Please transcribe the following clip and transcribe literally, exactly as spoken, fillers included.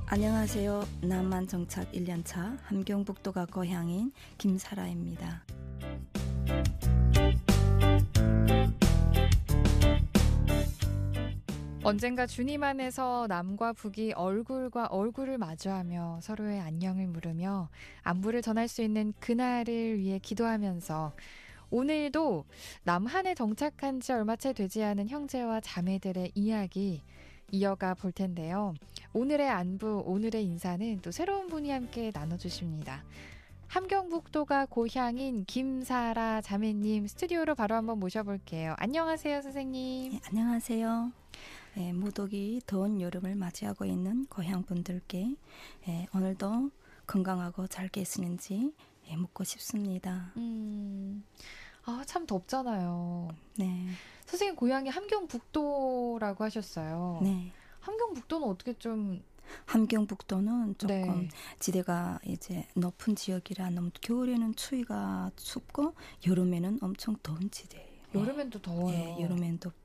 안녕하세요. 남한 정착 일 년차 함경북도가 고향인 김사라입니다. 언젠가 주님 안에서 남과 북이 얼굴과 얼굴을 마주하며 서로의 안녕을 물으며 안부를 전할 수 있는 그날을 위해 기도하면서 오늘도 남한에 정착한 지 얼마 채 되지 않은 형제와 자매들의 이야기 이어가 볼 텐데요. 오늘의 안부, 오늘의 인사는 또 새로운 분이 함께 나눠주십니다. 함경북도가 고향인 김사라 자매님 스튜디오로 바로 한번 모셔볼게요. 안녕하세요, 선생님. 네, 안녕하세요. 네, 무더기 더운 여름을 맞이하고 있는 고향 분들께 네, 오늘도 건강하고 잘 계시는지 네, 묻고 싶습니다. 음, 아, 참 덥잖아요. 네, 선생님 고향이 함경북도라고 하셨어요. 네. 함경북도는 어떻게 좀 함경북도는 조금 네. 지대가 이제 높은 지역이라 너무 겨울에는 추위가 춥고 여름에는 엄청 더운 지대예요. 여름엔 또 더워요. 네, 여름엔 덥고